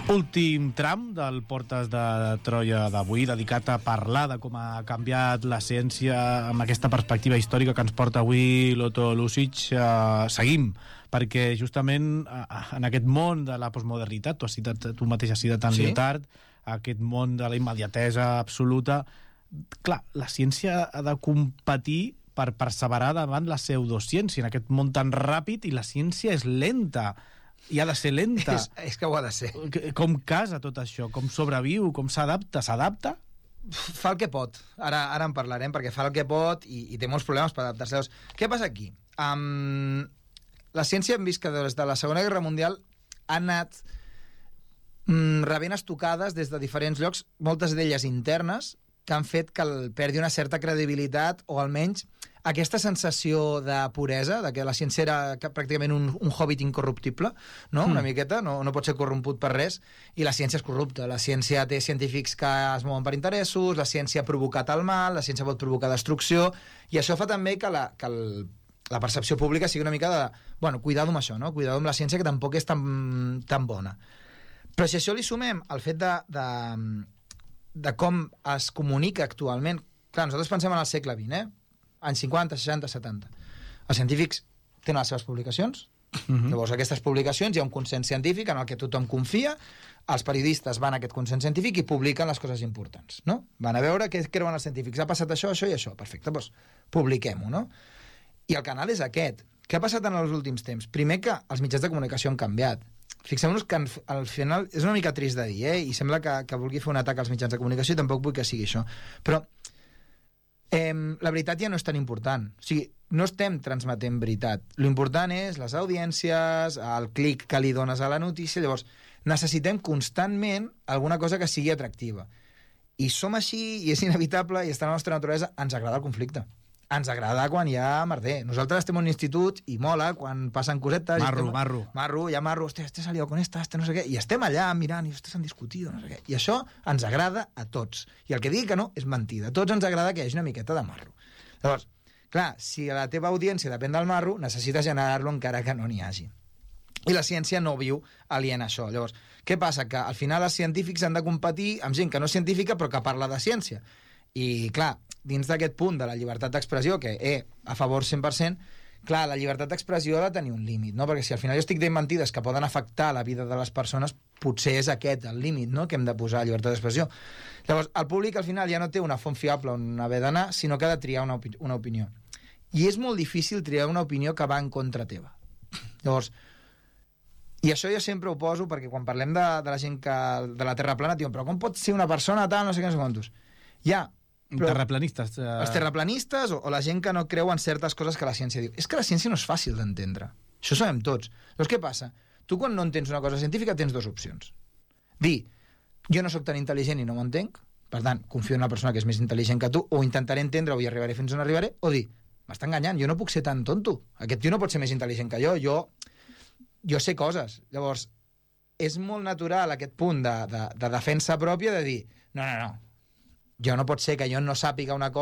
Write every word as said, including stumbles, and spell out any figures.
Últim tram del Portes de Troia d'avui, dedicat a parlar de com ha canviat la ciència amb aquesta perspectiva històrica que ens porta avui l'Otto Lusic. Eh, seguim, perquè justament eh, en aquest món de la postmodernitat, tu, has citat, tu mateix has citat en sí? Lyotard, aquest món de la immediatesa absoluta, clar, la ciència ha de competir per perseverar davant la pseudociència en aquest món tan ràpid, i la ciència és lenta i ha de ser lenta. És, és que ho ha de ser. Com casa tot això? Com sobreviu? Com s'adapta? S'adapta? Fa el que pot. Ara, ara en parlarem, perquè fa el que pot i, i té molts problemes per adaptar-se. Què passa aquí? Um, la ciència hem vist que des de la Segona Guerra Mundial ha anat um, rebent estocades des de diferents llocs, moltes d'elles internes, que han fet que el perdi una certa credibilitat, o almenys aquesta sensació de puresa, de que la ciència era pràcticament un, un hobbit incorruptible, no? Mm. Una miqueta, no, no pot ser corromput per res, i la ciència és corrupta. La ciència té científics que es mouen per interessos, la ciència ha provocat el mal, la ciència pot provocar destrucció, i això fa també que la, que el, la percepció pública sigui una mica de, bueno, cuidado amb això, no? Cuidado amb la ciència, que tampoc és tan, tan bona. Però si això li sumem el fet de... de de com es comunica actualment. Clar, nosaltres pensem en el segle vint, eh? Anys cinquanta, seixanta, setanta. Els científics tenen les seves publicacions, uh-huh. Llavors aquestes publicacions hi ha un consens científic en el que tothom confia, els periodistes van a aquest consens científic i publiquen les coses importants, no? Van a veure què creuen els científics. Ha passat això, això i això. Perfecte, doncs publiquem-ho, no? I el canal és aquest. Què ha passat en els últims temps? Primer, que els mitjans de comunicació han canviat. Fixem-nos que al final és una mica trist de dir, eh? I sembla que, que vulgui fer un atac als mitjans de comunicació, i tampoc vull que sigui això. Però eh, la veritat ja no és tan important. O sigui, no estem transmetent veritat. L'important és les audiències, el clic que li dones a la notícia. Llavors, necessitem constantment alguna cosa que sigui atractiva. I som així, i és inevitable, i està a la nostra naturalesa. Ens agrada el conflicte. Ens agrada quan hi ha merder. Nosaltres estem en un institut i mola quan passen cosetes. Marro, estem, marro. Marro, hi ha marro. Hòstia, este s'ha liat con esta, este no sé què. I estem allà mirant, i hòstia, s'han discutit, no sé què. I això ens agrada a tots. I el que digui que no és mentida. A tots ens agrada que hi hagi una miqueta de marro. Llavors, clar, si la teva audiència depèn del marro, necessites generar-lo encara que no n'hi hagi. I la ciència no viu alien a això. Llavors, què passa? Que al final els científics han de competir amb gent que no és científica però que parla de ciència. I, clar, dins d'aquest punt de la llibertat d'expressió, que, eh, a favor cent per cent, clar, la llibertat d'expressió ha de tenir un límit, no? Perquè si al final jo estic dient mentides que poden afectar la vida de les persones, potser és aquest el límit, no?, que hem de posar a llibertat d'expressió. Llavors, el públic al final ja no té una font fiable on haver d'anar, sinó que ha de triar una, opi una opinió. I és molt difícil triar una opinió que va en contra teva. Llavors, i això jo sempre ho poso perquè quan parlem de, de la gent que, de la Terra plana, diuen, però com pot ser una persona tal, no sé què, no sé quantos. Ja, però terraplanistes. Uh... Els terraplanistes o, o la gent que no creu en certes coses que la ciència diu. És que la ciència no és fàcil d'entendre. Això ho sabem tots. Llavors, què passa? Tu, quan no entens una cosa científica, tens dues opcions. Dir, jo no sóc tan intel·ligent i no ho entenc, per tant, confio en una persona que és més intel·ligent que tu, o intentaré entendre-ho i arribaré fins on arribaré, o dir, m'està enganyant, jo no puc ser tan tonto. Aquest tio no pot ser més intel·ligent que jo. Jo, jo sé coses. Llavors, és molt natural aquest punt de, de, de defensa pròpia de dir, no, no, no, jo no pot ser que jo no sàpiga una cosa